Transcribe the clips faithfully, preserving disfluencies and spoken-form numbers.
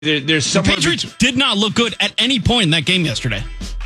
There, there's The somewhere Patriots did not look good at any point in that game yesterday.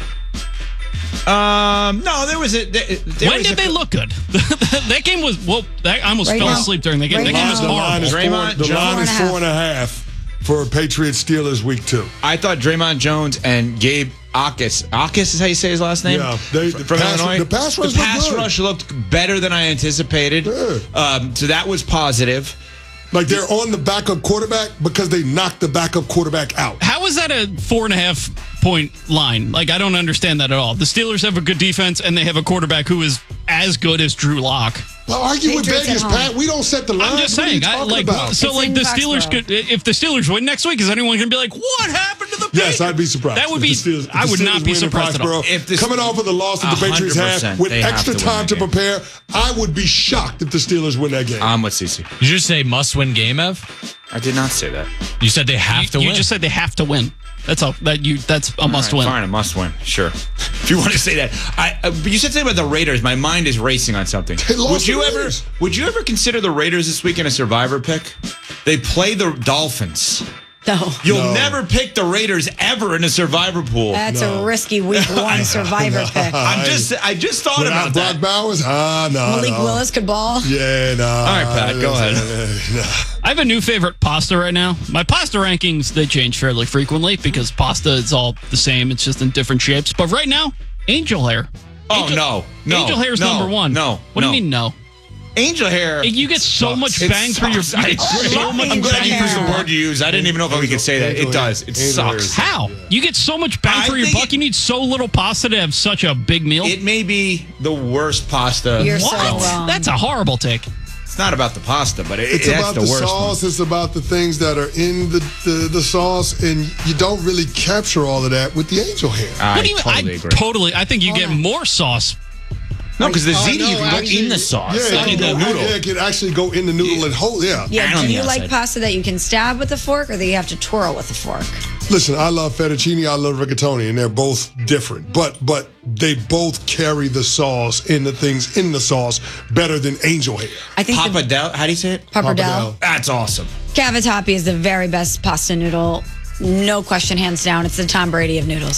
Um, no, there was a. There, there when was did a, they look good? That game was. Well, that, I almost Right fell now. asleep during the game. Right that game now. was The line horrible. is four, Draymond the Jones. line is Four and a four and a half for Patriots Steelers week two. I thought Draymond Jones and Gabe Akis. Akis is how you say his last name? Yeah, they- Fr- the from pass- Illinois. the pass rush The looked pass good. rush looked better than I anticipated. Yeah. Um, so that was positive. Like they're on the backup quarterback because they knocked the backup quarterback out. How is that a four and a half point line? Like, I don't understand that at all. The Steelers have a good defense, and they have a quarterback who is as good as Drew Lock. Well, argue with Patriots at Vegas, home. Pat. We don't set the line. I'm just What are you saying, I, talking like, about? so It's like in the Steelers Foxborough. could, if the Steelers win next week, is anyone going to be like, what happened to the Yes, Patriots? I'd be surprised. That would if be. the Steelers- if I the would Steelers not be win in surprised at all. Foxborough. If the- Coming off of the loss that the one hundred Patriots had percent, with they have extra to win time that to game. prepare, I would be shocked if the Steelers win that game. I'm with Cece. Did you say must-win game, Ev? I did not say that. You said they have to You, you win. just said they have to win. That's all. That you. That's a must All right, win. Fine, a must win. Sure. If you want to say that, I. Uh, but you said something about the Raiders. My mind is racing on something. They lost Would you the ever? Raiders. Would you ever consider the Raiders this week in a survivor pick? They play the Dolphins. No. You'll No. never pick the Raiders ever in a survivor pool. That's No. a risky week one survivor pick. I'm just. I just thought Without about Brock that. Bowers? Ah, no. Malik no. Willis could ball. Yeah, no. All right, Pat, go ahead. I have a new favorite pasta right now. My pasta rankings, they change fairly frequently because pasta is all the same. It's just in different shapes. But right now, angel hair. Oh Angel- no, no. Angel hair is no, number one. No. What no. do you mean no? Angel hair. You get so much It bang for your sucks. I you get agree. so much I'm glad bang you for used your the word you used. I didn't even know if we could say that. Angel It does. hair. It Angel hair sucks. is- How? You get so much bang I for your think buck. it- You need so little pasta to have such a big meal. It may be the worst pasta. You're so what? wrong. That's a horrible take. It's not about the pasta, but it, It's that's about the, the, worst sauce. one. It's about the things that are in the, the, the sauce, and you don't really capture all of that with the angel hair. I what do you? totally I agree. totally. I think you Hold get on. more sauce. no, because the Oh, ziti no, you can go actually- in the sauce. Yeah, not it in can the go- noodle. yeah, it can actually go in the noodle and hold. Yeah. Yeah, And do on the you like outside. pasta that you can stab with a fork or that you have to twirl with a fork? Listen, I love fettuccine. I love rigatoni, and they're both different. But but they both carry the sauce in the things in the sauce better than angel hair. I think the Pappardelle. How do you say it? pappardelle. Pappardelle. That's awesome. Cavatappi is the very best pasta noodle. No question, hands down. It's the Tom Brady of noodles.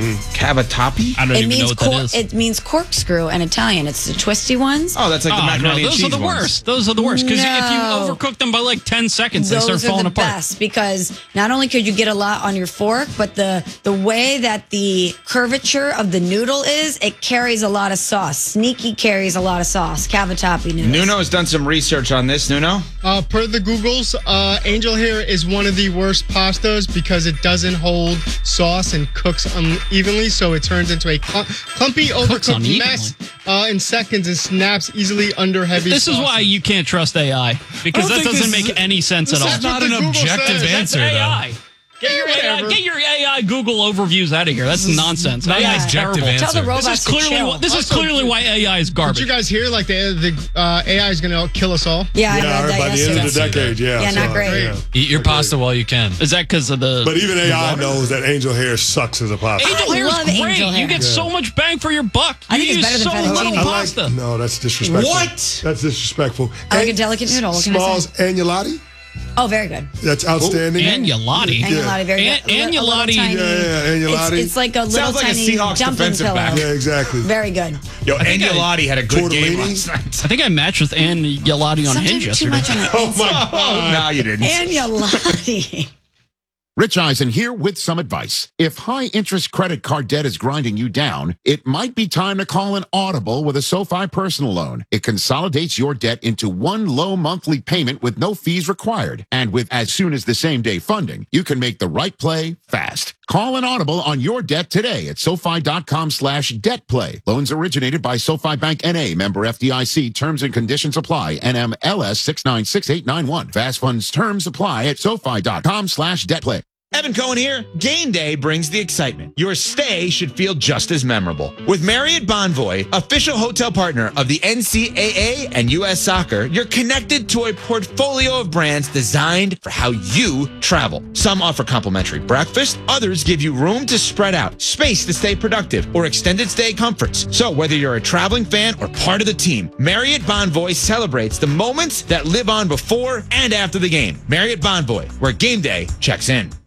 Cavatappi? I don't It even know means what that cor- is. it means corkscrew in Italian. It's the twisty ones. Oh, that's like the Oh, macaroni no, and those cheese are the ones. worst. Those are the worst because if you No. overcook them by like ten seconds, they Those start are falling the apart. best because not only could you get a lot on your fork, but the the way that the curvature of the noodle is, it carries a lot of sauce. Sneaky carries a lot of sauce. Cavatappi noodles. Nuno has done some research on this. Nuno? Uh, per the Googles, uh, angel hair is one of the worst pastas because it doesn't hold sauce and cooks unevenly, so it turns into a cl- clumpy, overcooked unevenly. mess uh, in seconds and snaps easily under heavy This is sauces. why you can't trust A I because I that don't think doesn't this make is- any sense at this all. is That's not what an the Google objective says. answer, That's A I. though. Get your A I, Whatever. get your A I Google overviews out of here. That's nonsense. not A I an is objective terrible. answer. Tell the This robots is to clearly chill. why, this is Also, clearly why A I is Did garbage. you guys hear like the the uh, A I is going to kill us all? Yeah, I Yeah, read that by the end yesterday. of the decade, yeah. Yeah, not so, great. yeah. Eat your pasta while you can. Is that because of the? But even A I knows that angel hair sucks as a pasta. Angel I hair is love great. angel hair. You get so much bang for your buck. I You think it's use better than so fettuccine. little I like- pasta. No, that's disrespectful. What? That's disrespectful. I like a And delicate noodle. What can I Smalls say? agnolotti. Oh, very good. That's outstanding. Agnolati. Agnolotti, very An- good. A li- a little agnolotti- tiny- Yeah, yeah, agnolotti. It's, it's like a little Sounds like a tiny Seahawks dumpling defensive pillow. back. Yeah, exactly. Very good. Yo, think I- Angelati had a good game Tortellini? last night. I think I matched with Ann Yalati on Sometimes Hinge too yesterday. much on the Oh my God. No, you didn't. Agnolotti. Rich Eisen here with some advice. If high-interest credit card debt is grinding you down, it might be time to call an Audible with a SoFi personal loan. It consolidates your debt into one low monthly payment with no fees required. And with as soon as the same day funding, you can make the right play fast. Call an Audible on your debt today at SoFi.com slash debt play. Loans originated by SoFi Bank N A, member F D I C. Terms and conditions apply. N M L S six nine six eight nine one. Fast funds terms apply at SoFi.com slash debt play. Evan Cohen here. Game day brings the excitement. Your stay should feel just as memorable. With Marriott Bonvoy, official hotel partner of the N C double A and U S Soccer, you're connected to a portfolio of brands designed for how you travel. Some offer complimentary breakfast, others give you room to spread out, space to stay productive, or extended stay comforts. So whether you're a traveling fan or part of the team, Marriott Bonvoy celebrates the moments that live on before and after the game. Marriott Bonvoy, where game day checks in.